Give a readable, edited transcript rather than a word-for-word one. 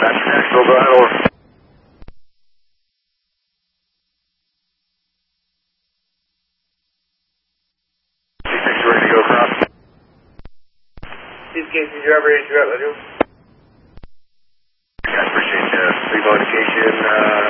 Dispatch Nashville, go ahead, over. C6 ready to go across. C6 driver, let's go. Guys, appreciate the 3 indication.